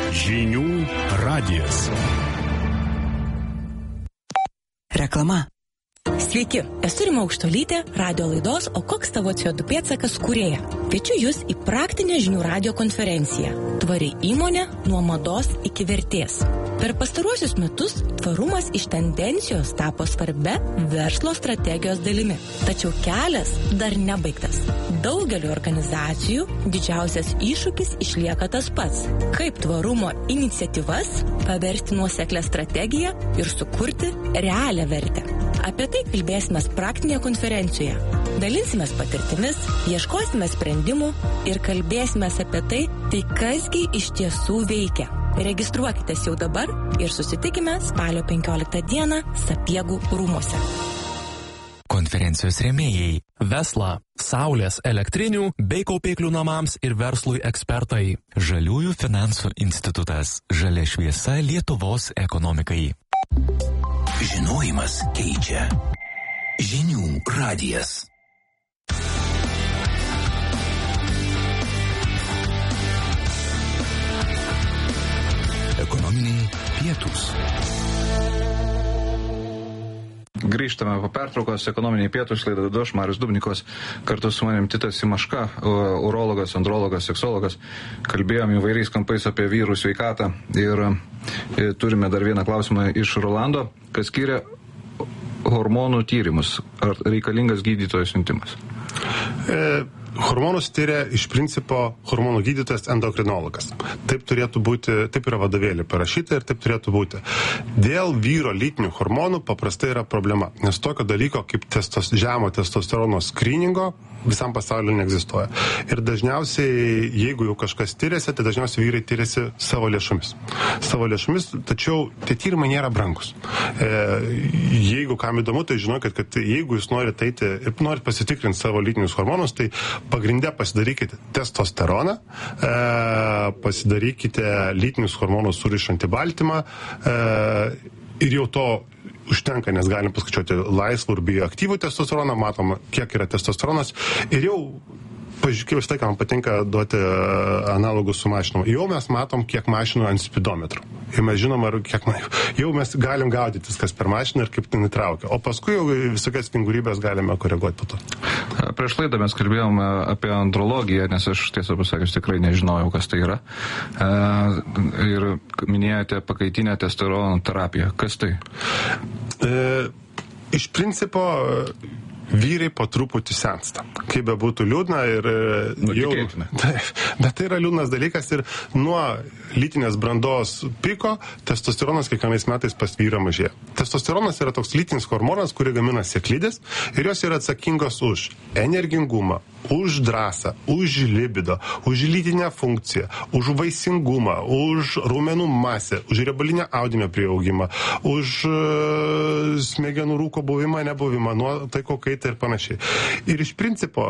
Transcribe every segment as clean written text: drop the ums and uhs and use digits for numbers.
Žinių radijas. Reklama. Sveiki, esu Rima Aukštuolytė, radio laidos O koks tavo CO2 pėdsakas kūrėja. Kviečiu jūs į praktinę žinių radio konferenciją Tvari įmonė nuo mados iki vertės. Per pastaruosius metus tvarumas iš tendencijos tapo svarbia verslo strategijos dalimi. Tačiau kelias dar nebaigtas. Daugeliu organizacijų didžiausias iššūkis išlieka tas pats. Kaip tvarumo iniciatyvas paversti nuoseklę strategiją ir sukurti realią vertę. Apie tai kalbėsime praktinėje konferencijoje. Dalinsimės patirtimis, ieškosime sprendimų ir kalbėsime apie tai kasgi iš tiesų veikia. Registruokitės jau dabar ir susitikime spalio 15 dieną Sapiegų rūmuose. Konferencijos rėmėjai Vesla, Saulės elektrinių bei kaupiklių namams ir verslui ekspertai. Žaliųjų finansų institutas. Žalia šviesa Lietuvos ekonomikai. Žinojimas keičia. Žinių radijas. Ekonominiai pietūs. Grįžtame po pertraukos, ekonominiai pietūs, laidą vedu aš, Marius Dubnikovas, kartu su manim Titas Simaška, urologas, andrologas, seksologas. Kalbėjom įvairiais kampais apie vyrų sveikatą ir turime dar vieną klausimą iš Rolando, kas skiria hormonų tyrimus. Ar reikalingas gydytojo siuntimas? Hormonus tyria iš principo hormonų gydytojas endokrinologas. Taip turėtų būti, taip yra vadovėlį parašyta ir taip turėtų būti. Dėl vyro lytinių hormonų paprastai yra problema, nes tokio dalyko kaip žemo testosterono skryningo visam pasauliu neegzistuoja. Ir dažniausiai, jeigu jau kažkas tyriasi, tai dažniausiai vyrai tyriasi savo lėšomis. Tačiau tie tyrimai nėra brangus. Jeigu kam įdomu, tai žinokit, kad jeigu jūs norite eiti ir norite pasitikrinti savo lytinius hormonus, tai pagrindę pasidarykite testosteroną, pasidarykite lytinius hormonus surišantį baltymą ir jau to užtenka, nes galim paskaičiuoti laisvų ir bioaktyvų testosteroną, matom, kiek yra testosteronas ir jau, pažiūrėkime, štai, ką man patinka duoti analogus su mašinu. Jau mes matom, kiek mašinų ant spidometrų. Ir mes žinom, jau mes galim gaudytis, kas per mašiną ir kaip tai nutraukia. O paskui jau visokias vingurybės galime koreguoti po to. Prieš laidą mes kalbėjome apie andrologiją, nes aš tiesą pasakius tikrai nežinojau, kas tai yra. Ir minėjote pakaitinę testosterono terapiją. Kas tai? Iš principo vyrai po truputį sensta. Kaip be būtų liūdna ir jau... Bet tai yra liūdnas dalykas ir nuo lytinės brandos piko testosteronas kiekvienais metais pas vyrą mažėja. Testosteronas yra toks lytinis hormonas, kurį gamina sėklidės ir jos yra atsakingos už energingumą, už drąsą, už libido, už lytinę funkciją, už vaisingumą, už raumenų masę, už riebalinio audinio prieaugimą, už smegenų rūko buvimą, nebuvimą, nuotaiko kaitą ir panašiai. Ir iš principo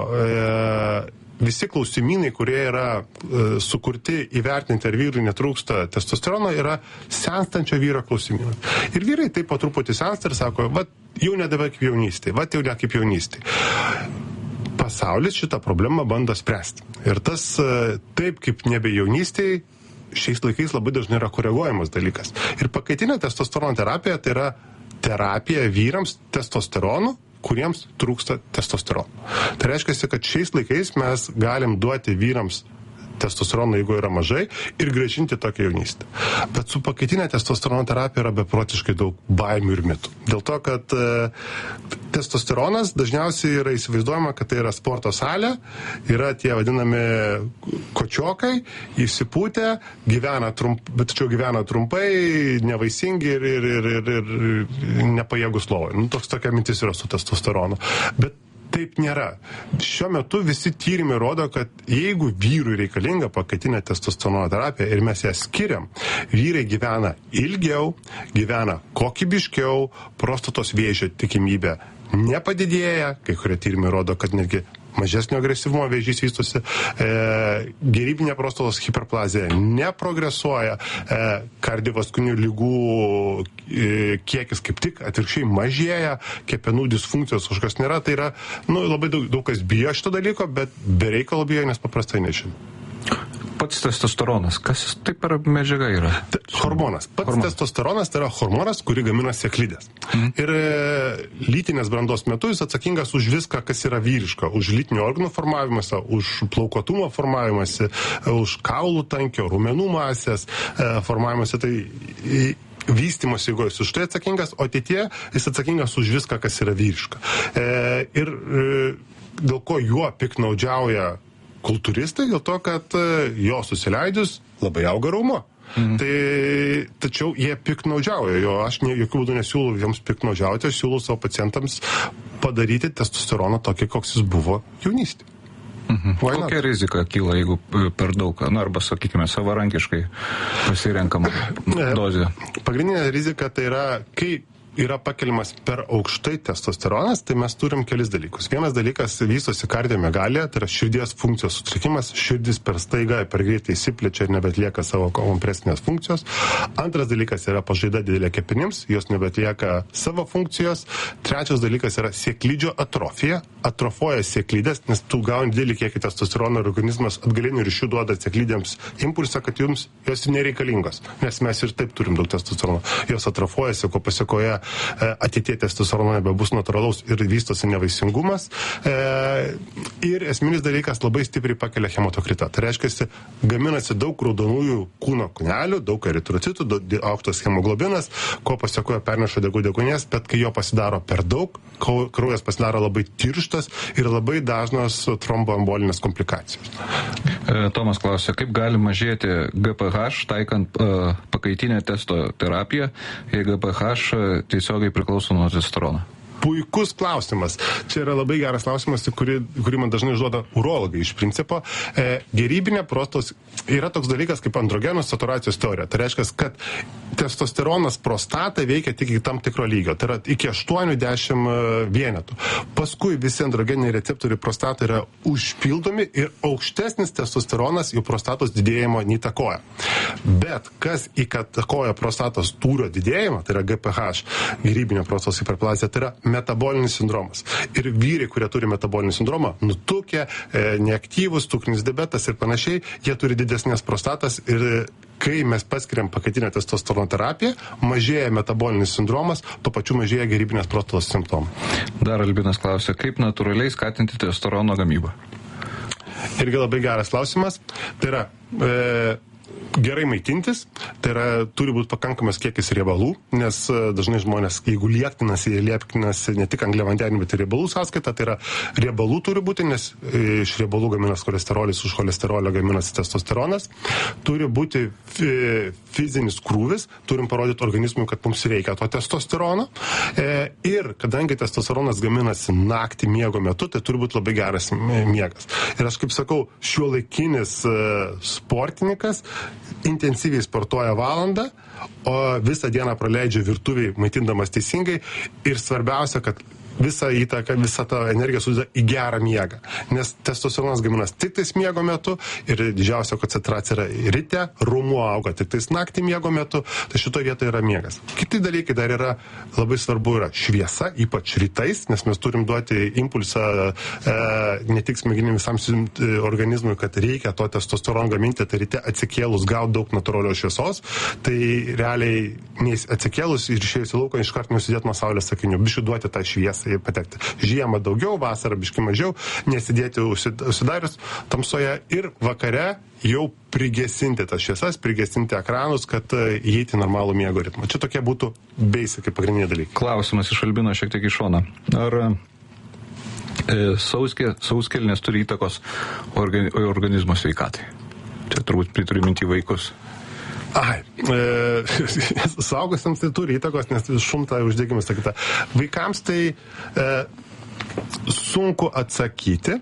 visi klausimynai, kurie yra sukurti įvertinti, ar vyrui netrūksta testosterono, yra senstančio vyro klausimynai. Ir vyrai taip po truputį sensta ir sako, jau nedavė kaip jaunystėje, jau ne kaip jaunystėje. Pasaulis šitą problemą bando spręsti. Ir tas taip kaip nebe jaunystėje, šiais laikais labai dažnai yra koreguojamas dalykas. Ir pakaitinė testosterono terapija tai yra terapija vyrams testosteronu, kuriems trūksta testosterono. Tai reiškia, kad šiais laikais mes galim duoti vyrams testosterono, jeigu yra mažai, ir grąžinti tokią jaunystę. Bet su pakaitinė testosterono terapija yra beprotiškai daug baimių ir mitų. Dėl to, kad testosteronas dažniausiai yra įsivaizduojama, kad tai yra sporto salė, yra tie vadinami kočiokai, įsipūtę, bet tačiau gyvena trumpai, nevaisingi ir nepajėgus lovai. Tokia mintis yra su testosteronu. Bet taip nėra. Šiuo metu visi tyrimai rodo, kad jeigu vyrui reikalinga pakaitinė testosterono terapija ir mes ją skiriam, vyrai gyvena ilgiau, gyvena kokybiškiau, prostatos vėžio tikimybė nepadidėja, kai kurie tyrimai rodo, kad netgi mažesnio agresyvumo vėžys vystosi, gerybinė prostatos hiperplazija neprogresuoja, kardiovaskulinių ligų kiekis kaip tik atvirkščiai mažėja, kepenų disfunkcijos kažkas nėra, tai yra labai daug kas bijo šito dalyko, bet be reikalo bijo, nes paprastai nežino. Pats testosteronas, kas tai per medžiaga yra? Hormonas. Pats testosteronas tai yra hormonas, kurį gamina sėklidės. Ir lytinės brandos metu jis atsakingas už viską, kas yra vyriška. Už lytinių organų formavimąsi, už plaukuotumo formavimąsi, už kaulų tankio, raumenų masės formavimąsi. Tai vystymosi eigoje už tai atsakingas, o ateityje jis atsakingas už viską, kas yra vyriška. Ir dėl ko juo piknaudžiauja kultūristai, dėl to, kad jo susileidus labai auga raumo. Tačiau jie piknaudžiauja jo, aš jokių būdų nesiūlau jiems piknaudžiauti, aš siūlau savo pacientams padaryti testosteroną tokį, koks jis buvo jaunystėje. Kokia rizika kyla, jeigu per daug, arba, sakykime, savarankiškai pasirenkama dozė? Pagrindinė rizika tai yra, kai yra pakeliamas per aukštai testosteronas, tai mes turim kelis dalykus. Vienas dalykas vystosi kardiomegalija, tai yra širdies funkcijos sutrikimas, širdis per staigą, per greitai įsiplečia ir nebetlieka savo kompresinės funkcijos. Antras dalykas yra pažaida didelė kepenims, jos nebetlieka savo funkcijos. Trečias dalykas yra sėklidžio atrofija, atrofuoja sėklidės, nes tu gauni didelį kiekį testosterono ir organizmas atgalinių ryšių duoda sėklidėms impulsą, kad jums jos nereikalingos, nes mes ir taip turim daug testosterono. Jos atrofuojasi, ko pasiekoje ateitie testosterono nebebus natūralaus ir vystosi nevaisingumas. Ir esminis dalykas labai stipriai pakelia hematokritą. Tai reiškia, gaminasi daug raudonųjų kūno kūnelių, daug eritrocitų, aukštas hemoglobinas, ko pasiekoje perneša deguonies, bet kai jo pasidaro per daug, kraujas pasidaro labai tirštas ir labai dažnos tromboembolinės komplikacijos. Tomas klausia, kaip gali mažėti GPH taikant pakaitinę testoterapiją, jei GPH tiesiogiai priklauso nuo testosterono? Puikus klausimas. Čia yra labai geras klausimas, kurį man dažnai užduoda urologai iš principo. Gerybinė prostatos yra toks dalykas kaip androgenų saturacijos teorija. Tai reiškia, kad testosteronas prostatą veikia tik iki tam tikro lygio. Tai yra iki 80 vienetų. Paskui visi androgeniniai receptoriai prostatą yra užpildomi ir aukštesnis testosteronas jų prostatos didėjimo neįtakoja. Bet kas įtakoja prostatos tūrio didėjimą, tai yra GPH, gerybinė prostatos hiperplazija, tai yra metabolinis sindromas. Ir vyrai, kurie turi metabolinį sindromą, nutukę, neaktyvus, cukrinis diabetas ir panašiai, jie turi didesnės prostatas ir kai mes paskiriam pakaitinę testosterono terapiją, mažėja metabolinis sindromas, tuo pačiu mažėja gerybinės prostatos simptomai. Dar Albinas klausia, kaip natūraliai skatinti testosterono gamybą? Irgi labai geras klausimas. Tai yra gerai maitintis, tai yra turi būti pakankamas kiekis riebalų, nes dažnai žmonės, jeigu liektinasi, jie liektinasi ne tik angliavandenių, bet ir riebalų sąskaita, tai yra riebalų turi būti, nes iš riebalų gaminas kolesterolis, už cholesterolio gaminasi testosteronas, turi būti fizinis krūvis, turim parodyti organizmui, kad mums reikia to testosterono ir kadangi testosteronas gaminasi naktį miego metu, tai turi būti labai geras miegas. Ir aš kaip sakau, šiuolaikinis sportininkas intensyviai sportuoja valandą, o visą dieną praleidžia virtuviai maitindamas teisingai ir svarbiausia, kad visą įtaką, visą tą energiją sudeda į gerą miegą. Nes testosteronas gaminas tik tais miego metu ir didžiausia koncentracija yra ryte, raumuo auga tik tais naktį miego metu, tai šitoje vietoje yra miegas. Kiti dalykai dar yra labai svarbu yra šviesa, ypač rytais, nes mes turim duoti impulsą ne tik smegenim visam organizmui, kad reikia to testosterono gaminti, tai ryte atsikėlus gauti daug natūralios šviesos, tai realiai atsikėlus ir išėjus į lauką iškart nusidėti nuo saulės akinių, biškai duoti tą šviesą patekti. Žiemą daugiau, vasarą biškai mažiau, nesidėti užsidarius tamsoje ir vakare jau prigesinti tas šviesas, prigesinti ekranus, kad įeiti normalų miego ritmą. Čia tokie būtų basic pagrindiniai dalykai. Klausimas iš Albino šiek tiek iš šono. Ar sauskelnės turi įtakos organizmo sveikatai? Čia turbūt prituri minti vaikus. Suaugusiams tai turi įtakos, nes šumta uždegimas, sakyta. Vaikams tai sunku atsakyti,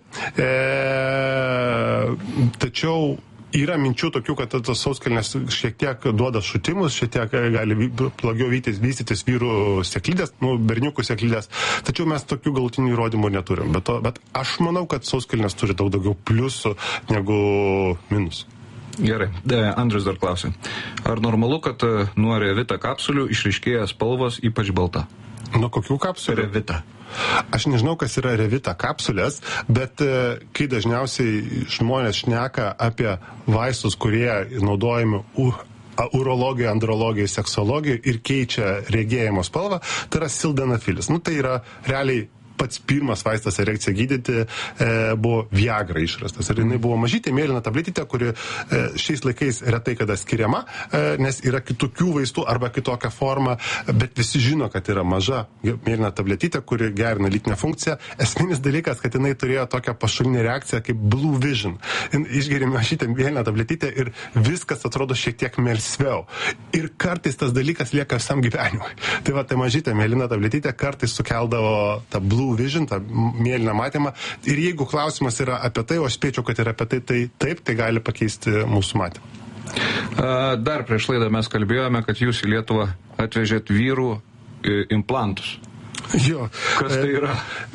tačiau yra minčių tokių, kad tos sauskelnės šiek tiek duoda šutimus, šiek tiek gali blogiau vystytis vyrų sėklidės, berniukų sėklidės, tačiau mes tokių galutinių įrodymų neturim. Bet aš manau, kad sauskelnės turi daug daugiau pliusų negu minusų. Gerai, Andrius dar klausė. Ar normalu, kad nuo Revita kapsulių išryškėja spalvos, ypač balta? Nuo kokių kapsulių? Revita. Aš nežinau, kas yra Revita kapsulės, bet kai dažniausiai žmonės šneka apie vaistus, kurie naudojami urologijai, andrologijai, seksologijai ir keičia regėjimo spalvą, tai yra sildenafilis. Tai yra realiai pats pirmas vaistas erekciją gydyti buvo Viagra išrastas. Ir jinai buvo mažytė mėlyna tabletytė, kuri šiais laikais retai kada skiriama, nes yra kitokių vaistų arba kitokia forma, bet visi žino, kad yra maža mėlyna tabletytė, kuri gerina lytinę funkciją. Esminis dalykas, kad jinai turėjo tokią pašalinę reakciją kaip Blue Vision. Išgerime šitą mėlyną tabletytę ir viskas atrodo šiek tiek melsviau. Ir kartais tas dalykas lieka visam gyvenimui. Tai tai mažytė mėlyna tabletytė kartais sukeldavo tą Blue Vision, tą mėlyną matymą. Ir jeigu klausimas yra apie tai, o aš spėčiau, kad yra apie tai, tai taip, tai gali pakeisti mūsų matymą. Dar prieš laidą mes kalbėjome, kad jūs į Lietuvą atvežėt vyrų implantus. Jo. Kas tai yra?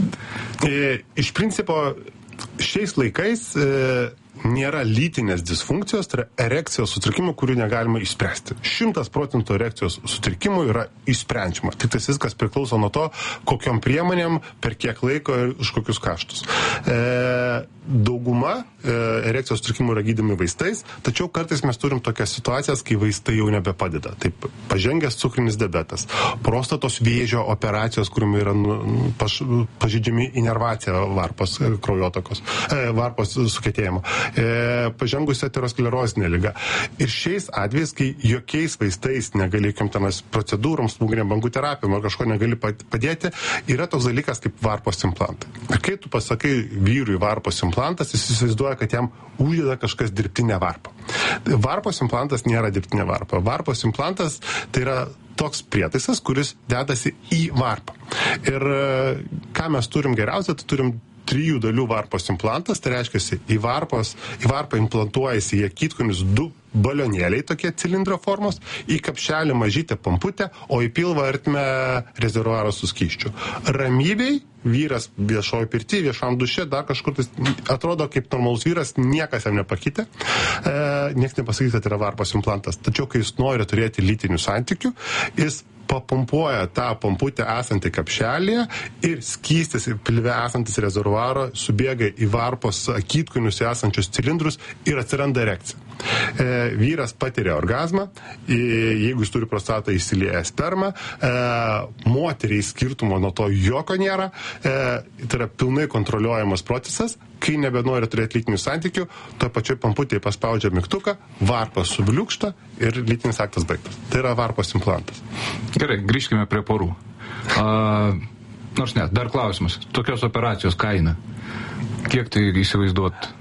Iš principo, šiais laikais nėra lytinės disfunkcijos, tai yra erekcijos sutrikimų, kurių negalima išspręsti. 100% erekcijos sutrikimų yra išsprendžiama. Tik tas viskas priklauso nuo to, kokiom priemonėm, per kiek laiko ir už kokius kaštus. Dauguma erekcijos sutrikimų yra gydomi vaistais, tačiau kartais mes turim tokias situacijas, kai vaistai jau nebepadeda. Taip, pažengęs cukrinis diabetas, prostatos vėžio operacijos, kuriuom yra pažeidžiami inervacija varpos kraujotakos, varpos sukietėjimo. Pažengusi aterosklerozinė liga. Ir šiais atvejais, kai jokiais vaistais negali, tenas procedūroms, smūginėm bangų terapijom ar kažko negali padėti, yra toks dalykas kaip varpos implantai. Ir kai tu pasakai vyrui varpos implantas, jis įsivaizduoja, kad jam uždeda kažkas dirbtinę varpą. Varpos implantas nėra dirbtinė varpa. Varpos implantas tai yra toks prietaisas, kuris dedasi į varpą. Ir ką mes turim geriausia, tai turim 3 dalių varpos implantas, tai reiškia, į varpą implantuojasi į akytkonius 2 balionėliai, tokie cilindro formos, į kapšelį mažytę pamputę, o į pilvą artime rezervuarą su skysčiu. Ramybei vyras viešoje pirty, viešam duše, dar kažkur tai atrodo kaip normalus vyras, niekas jam nepakitė, niekas nepasakys, kad yra varpos implantas. Tačiau, kai jis nori turėti lytinių santykių, jis papumpuoja tą pamputę esantį kapšelėje ir skystis pilve esantis rezervuaro subėga į varpos akytkonius esančius cilindrus ir atsiranda erekcija. Vyras patiria orgazmą, jeigu jis turi prostatą įsilieja spermą, moteriai skirtumo nuo to jokio nėra, tai yra pilnai kontroliuojamas procesas, kai nebenori turėti lytinių santykių, toje pačioj pamputėje paspaudžia mygtuką, varpas subliūkšta ir lytinis aktas baigtas. Tai yra varpos implantas. Gerai, grįžkime prie porų. Nors ne, dar klausimas. Tokios operacijos kaina. Kiek tai įsivaizduot?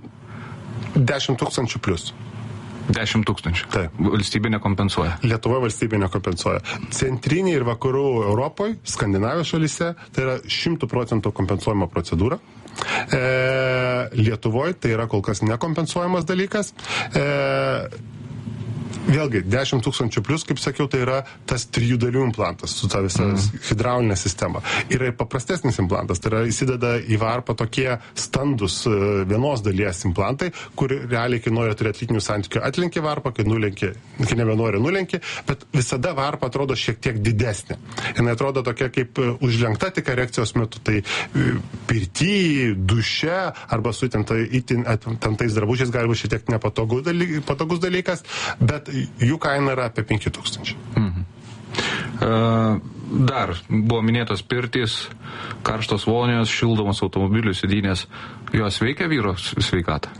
10 000 plus. 10 000. Taip. Valstybė nekompensuoja. Lietuvoje valstybė nekompensuoja. Centrinėje ir vakarų Europoje, Skandinavijos šalyse, tai yra 100% kompensuojama procedūra. Lietuvoje tai yra kol kas nekompensuojamas dalykas. Vėlgi, 10 000 plus, kaip sakiau, tai yra tas 3 dalių implantas su ta visa hidraulinė sistema. Yra ir paprastesnis implantas, tai yra įsideda į varpą tokie standus vienos dalies implantai, kur realiai, kai nori turėti lytinių santykių, atlenki varpą, kai nebenori nulenki, bet visada varpa atrodo šiek tiek didesnė. Jis atrodo tokia kaip užlenkta tik erekcijos metu, tai pirty, duše arba su įtemptais drabužiais gali būti šiek tiek nepatogus dalykas, bet jų kaina yra apie 5 000. Dar buvo minėtos pirtys, karštos vonios, šildomos automobilių sėdynės. Jos veikia vyro sveikatą?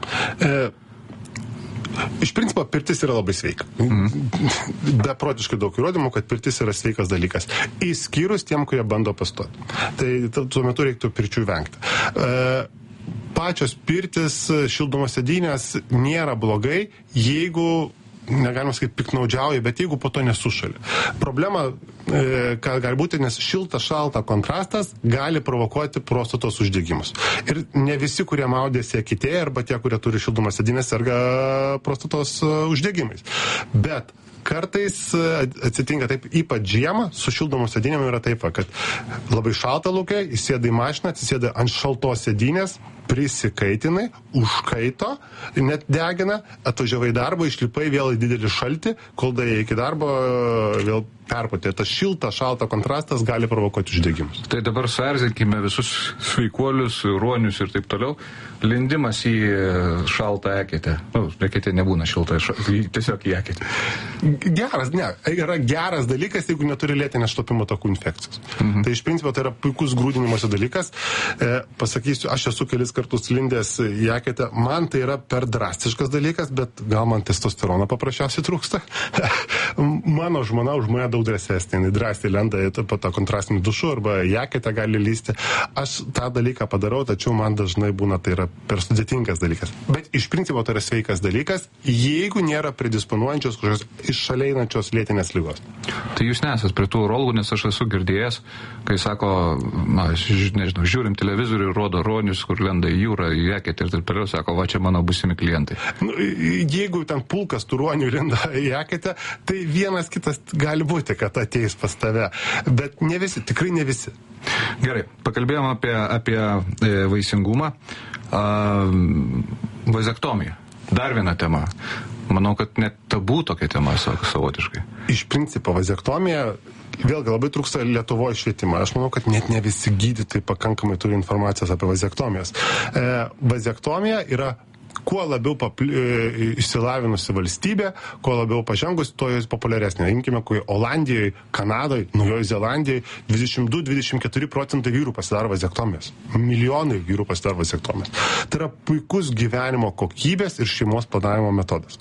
Iš principo, pirtis yra labai sveika. Beprotiškai daug įrodymų, kad pirtis yra sveikas dalykas. Išskyrus tiem, kurie bando pastoti. Tai tuo metu reiktų pirčių vengti. Pačios pirtis, šildomos sėdynės nėra blogai, jeigu negalima sakyti piknaudžiauja, bet jeigu po to nesušali. Problema, ką gali būti, nes šilta-šalta kontrastas gali provokuoti prostatos uždegimus. Ir ne visi, kurie maudėsi akitėje, arba tie, kurie turi šildomas sėdynės, serga prostatos uždegimais. Bet kartais atsitinka taip, ypač žiemą, su šildomos sėdynėm yra taip, kad labai šalta lauke, įsėda į mašiną, atsisėda ant šaltos sėdynės, prisikaitinai, užkaito, net degina, atvažiavai į darbą, išlipai vėl į didelį šaltį, kol daėjai iki darbo, vėl perpūtė. Tas šalta kontrastas gali provokuoti uždegimus. Tai dabar suerzinkime visus sveikuolius, ruonius ir taip toliau. Lindimas į šaltą eketę. Eketė nebūna šilta, tiesiog į eketę. Yra geras dalykas, jeigu neturi lėtinės šlapimo takų infekcijos. Tai iš principo tai yra puikus grūdinimosi dalykas. Pasakysiu, aš esu kelis kartus lindęs į eketę. Man tai yra per drastiškas dalykas, bet gal man testosterono paprasčiausiai trūksta. Mano žmona už mane daug drąsesnė. Jis drąsiai lenda po tą kontrastinį dušų arba į eketę gali lysti. Aš tą dalyką padarau, tačiau man dažnai būna tai yra per sudėtingas dalykas. Bet iš principo tai yra sveikas dalykas, jeigu nėra predisponuojančios kažkokios iššaleinančios lėtinės ligos. Tai jūs nesat prie tų urologų, nes aš esu girdėjęs, kai sako, nežinau, žiūrim televizorių ir rodo ruonius, kur lenda į jūrą, į eketę ir taip toliau, sako, va čia mano būsimi klientai. Jeigu ten pulkas tų ruonių lenda į eketę, tai vienas kitas gali būti, kad ateis pas tave. Bet ne visi, tikrai ne visi. Gerai, pakalbėjom apie vaisingumą. Vazektomija. Dar viena tema. Manau, kad net tabų tokia tema savotiškai. Iš principo vazektomija, vėlgi labai trūksta Lietuvoje švietimą. Aš manau, kad net ne visi gydytojai pakankamai turi informacijos apie vazektomijas. Vazektomija yra kuo labiau išsilavinusi valstybė, kuo labiau pažengusi, to jos populiaresnė. Imkime, kai Olandijoje, Kanadoje, Naujoje Zelandijoje 22-24% vyrų pasidaro vazektomijas. Milijonai vyrų pasidaro vazektomijas. Tai yra puikus gyvenimo kokybės ir šeimos planavimo metodas.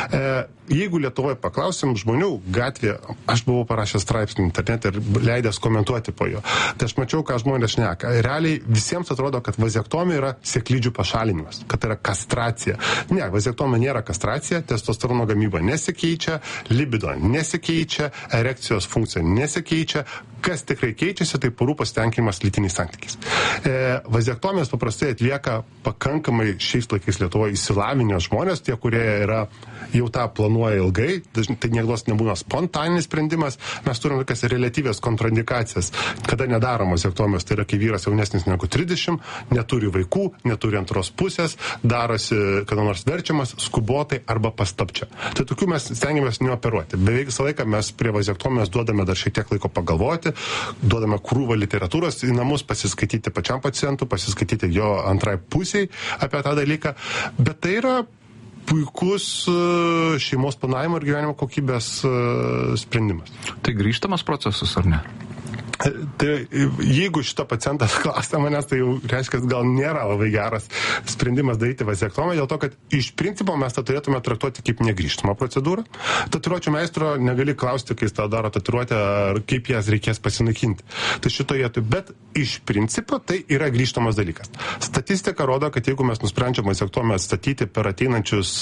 Jeigu Lietuvoje paklausim žmonių gatvėje, aš buvau parašęs straipsnį internete ir leidęs komentuoti po jo, tai aš mačiau, ką žmonės šneka. Realiai visiems atrodo, kad vazektomija yra sėklidžių pašalinimas, kad tai yra kastracija. Ne, vazektomija nėra kastracija, testosterono gamyba nesikeičia, libido nesikeičia, erekcijos funkcija nesikeičia. Kas tikrai keičiasi, tai porų pasitenkinimas lytiniais santykiais. Vazektomijas paprastai atlieka pakankamai šiais laikais Lietuvoje išsilavinę žmonės, tie, kurie yra jau tą planuoja ilgai, tai niekada nebūna spontaninis sprendimas, mes turime tokias relatyvės kontraindikacijas, kada nedaromos vazektomijos, tai yra, kai vyras jaunesnis negu 30, neturi vaikų, neturi antros pusės, darosi, kada nors verčiamas, skubotai arba pastapčia. Tai tokių mes stengiamės neoperuoti. Beveik visą laiką mes prie vazektomijos duodame dar šiek tiek laiko pagalvoti, duodame krūvą literatūros į namus, pasiskaityti pačiam pacientui, pasiskaityti jo antrai pusiai apie tą dalyką, bet tai yra puikus šeimos planavimo ir gyvenimo kokybės sprendimas. Tai grįžtamas procesas, ar ne? Tai jeigu šitą pacientas klausia manęs, tai jau reiškia, gal nėra labai geras sprendimas daryti vazektomiją, dėl to, kad iš principo mes tą turėtume traktuoti kaip negrįžtamą procedūrą. Tatuiruočių meistro negali klausti, kai jis tą daro tatuiruotę, ar kaip jas reikės pasinaikinti. Tai šitoje, bet iš principo tai yra grįžtamas dalykas. Statistika rodo, kad jeigu mes nusprendžiam vazektomiją atstatyti per ateinančius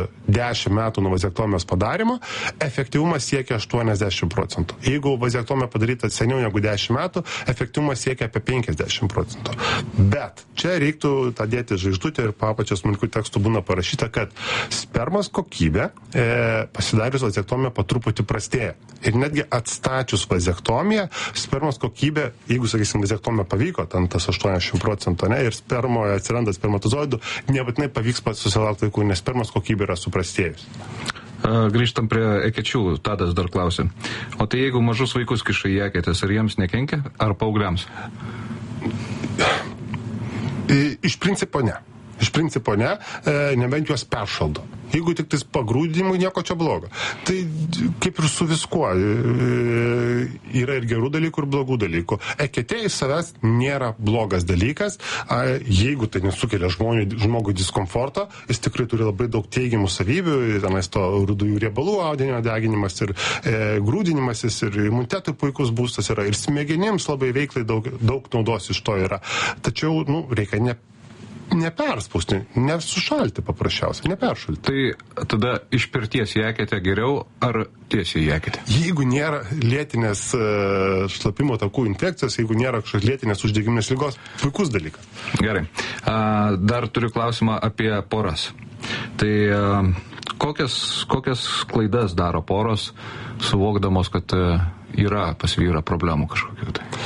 10 metų nuo vazektomijos padarimo, efektyvumas siekia 80%. Jeigu vazektomija padaryta seniau negu 10 metų, efektyvumas siekia apie 50%. Bet čia reiktų tą dėti žvaigždutę ir papačios smulkių tekstų būna parašyta, kad spermos kokybė pasidarius vazektomiją po truputį prastėja. Ir netgi atstačius vazektomiją, spermos kokybė, jeigu, sakysim, vazektomija pavyko, ten tas 80%, ne, ir spermoje atsiranda spermatozoidų, nebūtinai pavyks pats susilaukti vaikų, nes spermos kokybė yra suprastėjus. Grįžtam prie ekečių, Tadas dar klausė. O tai jeigu mažus vaikus kiša į eketės, ar jiems nekenkia, ar paaugliams? Iš principo ne. Iš principo ne, nebent juos peršaldo. Jeigu tik tais pagrūdimui, nieko čia blogo. Tai kaip ir su viskuo. Yra ir gerų dalykų, ir blogų dalykų. Eketė iš savęs nėra blogas dalykas. Jeigu tai nesukelia žmogui diskomforto, jis tikrai turi labai daug teigiamų savybių. Tenais to rudųjų riebalų audinio deginimas ir grūdinimasis ir imunitetui puikus būstas yra. Ir smegenims labai veiklai daug naudos iš to yra. Tačiau, reikia neperspausti, nesušalti paprasčiausiai, neperšalti. Tai tada iš pirties į eketę geriau ar tiesiai į eketę? Jeigu nėra lėtinės šlapimo takų infekcijos, jeigu nėra kažkokios lėtinės uždegiminės ligos, puikus dalykas. Gerai. Dar turiu klausimą apie poras. Tai kokias klaidas daro poros, suvokdamos, kad yra pas vyrą problemų kažkokių tai?